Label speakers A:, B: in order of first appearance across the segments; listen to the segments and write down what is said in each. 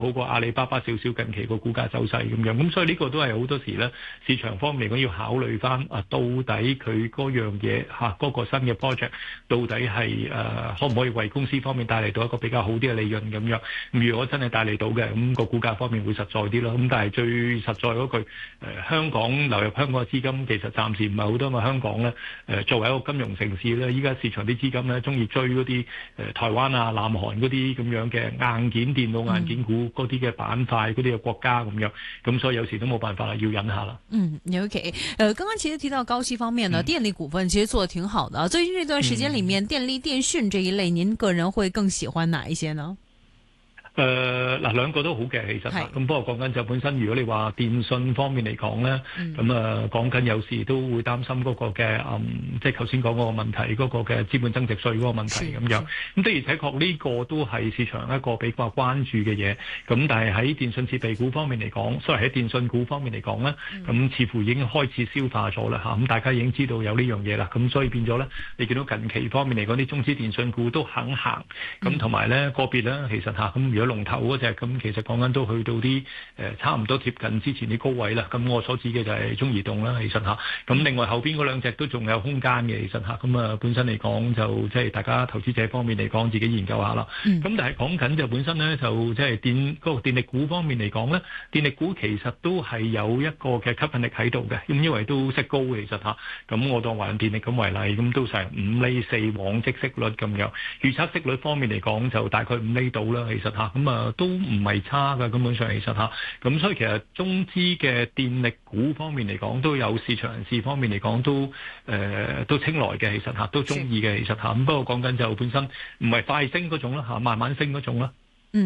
A: 好過阿里巴巴少少近期個股價走勢咁樣，咁所以呢個都係好多時咧市場方面嚟講要考慮翻到底佢嗰樣嘢嗰個新嘅 project 到底係可唔可以為公司方面帶嚟到一個比較好啲嘅利潤咁樣。咁如果真係帶嚟到嘅，咁個股價方面會實在啲咯。咁但係最實在嗰句香港流入香港嘅資金其實暫時唔係好多嘛。香港咧作為一個金融城市咧，依家市場啲資金咧中意追嗰啲台灣啊、南韓嗰啲咁樣嘅硬件電腦硬件股。嗰啲嘅板塊，嗰啲嘅國家咁樣，咁所以有時都冇辦法啦，要忍下啦。
B: OK， 剛剛其實提到高息方面呢，電力股份其實做得挺好的。最近這段時間裡面，電力電訊這一類，您個人會更喜歡哪一些呢？
A: 兩個都好嘅，其實咁不過講緊就本身，如果你話電信方面嚟講咧，咁講緊有時都會擔心嗰個嘅即係頭先講嗰個問題，嗰個嘅資本增值稅嗰個問題咁樣。咁的而且確呢個都係市場一個比較關注嘅嘢。咁但係喺電信設備股方面嚟講，所謂喺電信股方面嚟講咧，咁似乎已經開始消化咗啦嚇。咁大家已經知道有呢樣嘢啦。咁所以變咗咧，你見到近期方面嚟講，啲中資電信股都肯行。咁同埋咧個別咧，其實嚇咁如果龍頭嗰隻咁，其實講緊都去到啲差唔多貼近之前啲高位啦。咁我所指嘅就係中移動啦，其實嚇。咁另外後邊嗰兩隻都仲有空間嘅，其實嚇。咁本身嚟講就即係大家投資者方面嚟講，自己研究下啦。咁但係講緊就本身咧，就即係嗰個電力股方面嚟講咧，電力股其實都係有一個嘅吸引力喺度嘅。咁因為都息高嘅，其實嚇。咁我當華潤電力咁為例，咁都成5.4厘往績息率咁樣。預測息率方面嚟講就大概5厘到啦，其實嚇。咁都唔係差㗎，根本上其實嚇，咁所以其實中資嘅電力股方面嚟講，都有市場人士方面嚟講都青睞嘅，其實嚇都中意嘅，其實嚇。咁不過講緊就本身唔係快升嗰種啦嚇，慢慢升嗰種啦。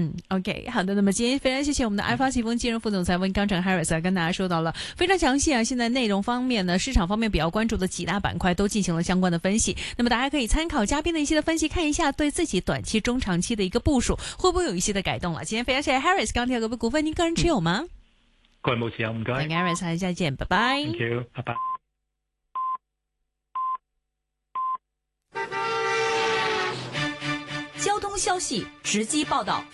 B: OK， 好的。那麼今天非常謝謝我們的愛發啟豐金融副總裁溫鋼城 Harris 跟大家說到了非常詳細啊。現在內容方面呢，市場方面比較關注的幾大板塊都進行了相關的分析。那麼大家可以參考嘉賓的一些的分析，看一下對自己短期、中長期的一個部署會不會有一些的改動了。今天非常謝謝 Harris 鋼鐵股份，您個人持有嗎？
A: 個人冇持有，唔該。
B: Harris， 下次再見，拜拜。
A: Thank you， 拜拜。
C: 交通消息直擊報道。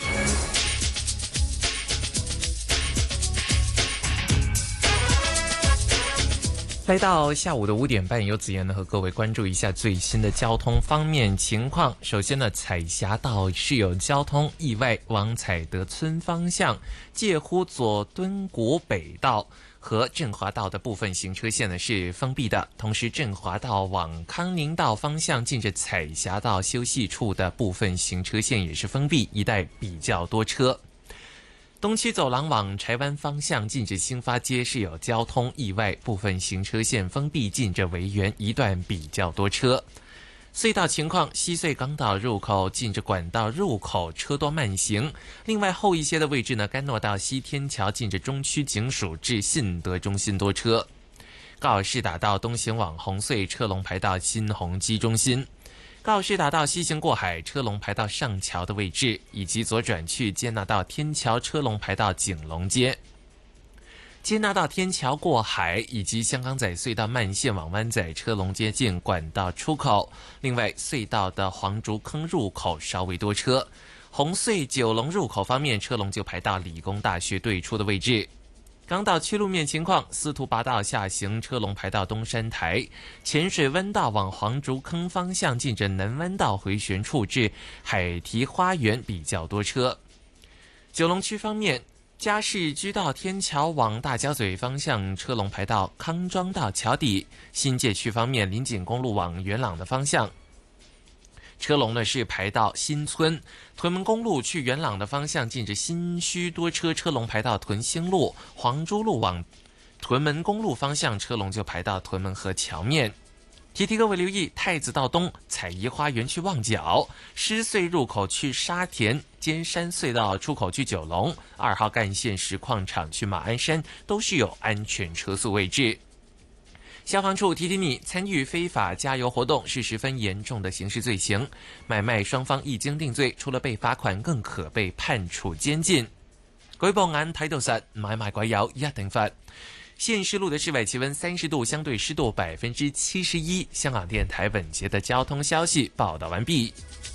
D: 來到下午的5點半，由子妍呢和各位關注一下最新的交通方面情況。首先呢，彩霞道是有交通意外，往彩德村方向介乎佐敦谷北道和振華道的部分行車線呢是封閉的，同時振華道往康寧道方向近着彩霞道休息處的部分行車線也是封閉，一帶比較多車。東區走廊往柴灣方向近着興發街是有交通意外，部分行車線封閉，近着維園一段比較多車。隧道情況，西隧港島入口近着管道入口車多慢行，另外後一些的位置呢，干諾道西天橋近着中區警署至信德中心多車。高爾士打道東行往紅隧車龍排到新鴻基中心，高爾士打道西行過海車龍排到上橋的位置，以及左轉去接納道天橋車龍排到景隆街。接納道天橋過海以及香港仔隧道慢線往灣仔車龍接近管道出口，另外隧道的黃竹坑入口稍微多車。紅隧九龍入口方面，車龍就排到理工大學對出的位置。港島區路面情況，司徒拔道下行車龍排到東山台，淺水灣道往黃竹坑方向近着南灣道回旋處至海堤花園比較多車。九龍區方面，嘉士居道天橋往大角咀方向車龍排到康莊道橋底。新界區方面，林錦公路往元朗的方向車龍呢是排到新村。屯門公路去元朗的方向近着新墟多車，車龍排到屯興路。黃珠路往屯門公路方向車龍就排到屯門河橋面。提各位留意，太子道東彩怡花園去旺角，獅隧入口去沙田，尖山隧道出口去九龍，2號幹線實況場去馬鞍山都是有安全車速位置。消防處提醒你，參與非法加油活動是十分嚴重的刑事罪行，買賣雙方一經定罪，除了被罰款，更可被判處監禁。舉報眼睇到實，買賣鬼油一定罰。現時錄的室外氣溫30度，相對濕度71%。香港電台本節的交通消息報道完畢。